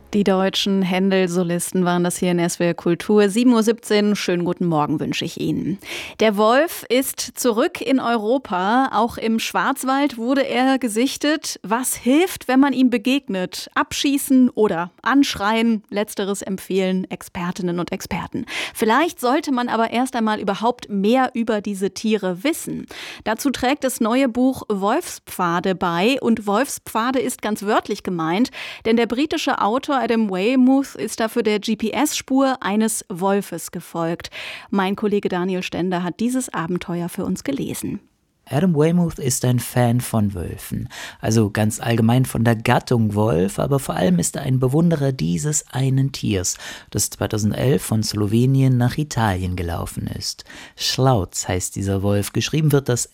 Die deutschen Händel-Solisten waren das hier in SWR Kultur. 7:17 Uhr, schönen guten Morgen wünsche ich Ihnen. Der Wolf ist zurück in Europa. Auch im Schwarzwald wurde er gesichtet. Was hilft, wenn man ihm begegnet? Abschießen oder anschreien? Letzteres empfehlen Expertinnen und Experten. Vielleicht sollte man aber erst einmal überhaupt mehr über diese Tiere wissen. Dazu trägt das neue Buch Wolfspfade bei. Und Wolfspfade ist ganz wörtlich gemeint, denn der britische Autor Adam Weymouth ist dafür der GPS-Spur eines Wolfes gefolgt. Mein Kollege Daniel Stender hat dieses Abenteuer für uns gelesen. Adam Weymouth ist ein Fan von Wölfen, also ganz allgemein von der Gattung Wolf, aber vor allem ist er ein Bewunderer dieses einen Tiers, das 2011 von Slowenien nach Italien gelaufen ist. Schlauz heißt dieser Wolf, geschrieben wird das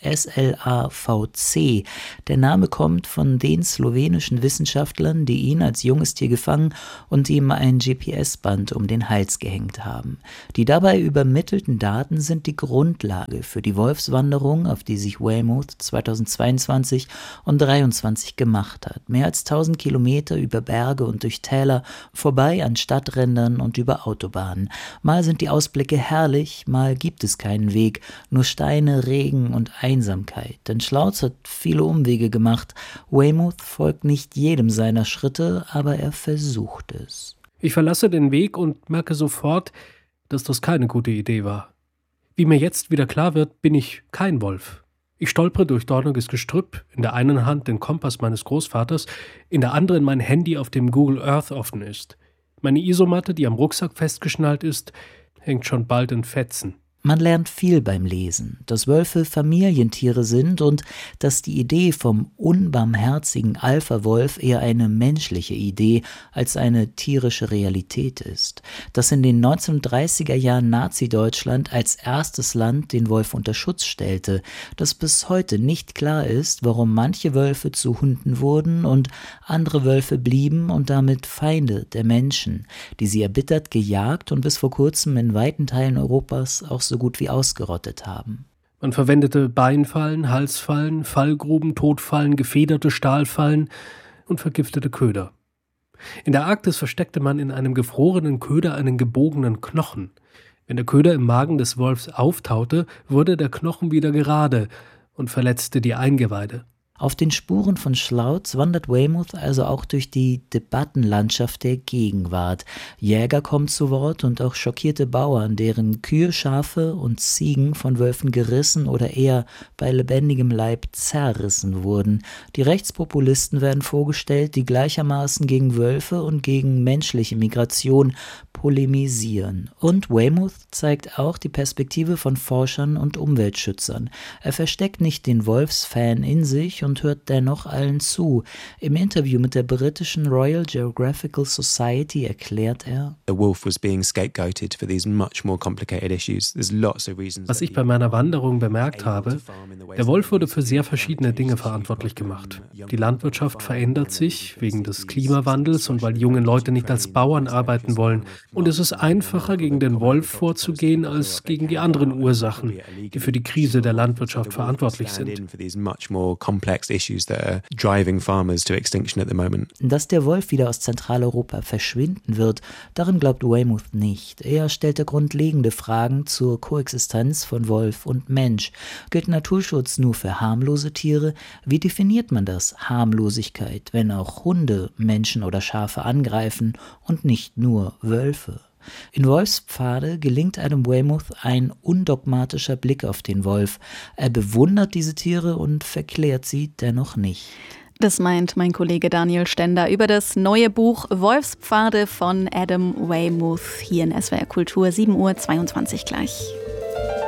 SLAVC. Der Name kommt von den slowenischen Wissenschaftlern, die ihn als junges Tier gefangen und ihm ein GPS-Band um den Hals gehängt haben. Die dabei übermittelten Daten sind die Grundlage für die Wolfswanderung, auf die sich Weymouth 2022 und 2023 gemacht hat. Mehr als 1000 Kilometer über Berge und durch Täler, vorbei an Stadträndern und über Autobahnen. Mal sind die Ausblicke herrlich, mal gibt es keinen Weg, nur Steine, Regen und Einsamkeit. Denn Schlauz hat viele Umwege gemacht. Weymouth folgt nicht jedem seiner Schritte, aber er versucht es. Ich verlasse den Weg und merke sofort, dass das keine gute Idee war. Wie mir jetzt wieder klar wird, bin ich kein Wolf. Ich stolpere durch dorniges Gestrüpp, in der einen Hand den Kompass meines Großvaters, in der anderen mein Handy, auf dem Google Earth offen ist. Meine Isomatte, die am Rucksack festgeschnallt ist, hängt schon bald in Fetzen. Man lernt viel beim Lesen, dass Wölfe Familientiere sind und dass die Idee vom unbarmherzigen Alpha-Wolf eher eine menschliche Idee als eine tierische Realität ist. Dass in den 1930er Jahren Nazi-Deutschland als erstes Land den Wolf unter Schutz stellte, dass bis heute nicht klar ist, warum manche Wölfe zu Hunden wurden und andere Wölfe blieben und damit Feinde der Menschen, die sie erbittert gejagt und bis vor kurzem in weiten Teilen Europas auch so gut wie ausgerottet haben. Man verwendete Beinfallen, Halsfallen, Fallgruben, Todfallen, gefederte Stahlfallen und vergiftete Köder. In der Arktis versteckte man in einem gefrorenen Köder einen gebogenen Knochen. Wenn der Köder im Magen des Wolfs auftaute, wurde der Knochen wieder gerade und verletzte die Eingeweide. Auf den Spuren von Schlauz wandert Weymouth also auch durch die Debattenlandschaft der Gegenwart. Jäger kommen zu Wort und auch schockierte Bauern, deren Kühe, Schafe und Ziegen von Wölfen gerissen oder eher bei lebendigem Leib zerrissen wurden. Die Rechtspopulisten werden vorgestellt, die gleichermaßen gegen Wölfe und gegen menschliche Migration polemisieren. Und Weymouth zeigt auch die Perspektive von Forschern und Umweltschützern. Er versteckt nicht den Wolfsfan in sich und hört dennoch allen zu. Im Interview mit der britischen Royal Geographical Society erklärt er: Was ich bei meiner Wanderung bemerkt habe, der Wolf wurde für sehr verschiedene Dinge verantwortlich gemacht. Die Landwirtschaft verändert sich wegen des Klimawandels und weil junge Leute nicht als Bauern arbeiten wollen. Und es ist einfacher, gegen den Wolf vorzugehen, als gegen die anderen Ursachen, die für die Krise der Landwirtschaft verantwortlich sind. Dass der Wolf wieder aus Zentraleuropa verschwinden wird, daran glaubt Weymouth nicht. Er stellte grundlegende Fragen zur Koexistenz von Wolf und Mensch. Gilt Naturschutz nur für harmlose Tiere? Wie definiert man das, Harmlosigkeit, wenn auch Hunde Menschen oder Schafe angreifen und nicht nur Wölfe? In Wolfspfade gelingt Adam Weymouth ein undogmatischer Blick auf den Wolf. Er bewundert diese Tiere und verklärt sie dennoch nicht. Das meint mein Kollege Daniel Stender über das neue Buch Wolfspfade von Adam Weymouth hier in SWR Kultur, 7:22 Uhr gleich.